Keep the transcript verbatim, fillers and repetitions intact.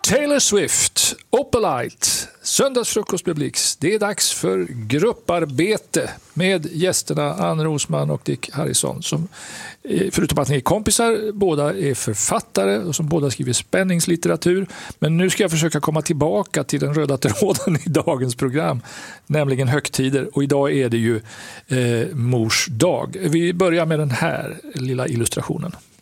Taylor Swift, Opalite, söndagsfrukost med Blix. Det är dags för grupparbete med gästerna Ann Rosman och Dick Harrison som, förutom att ni är kompisar, båda är författare och som båda skriver spänningslitteratur. Men nu ska jag försöka komma tillbaka till den röda tråden i dagens program, nämligen högtider. Och idag är det ju eh, mors dag. Vi börjar med den här lilla illustrationen.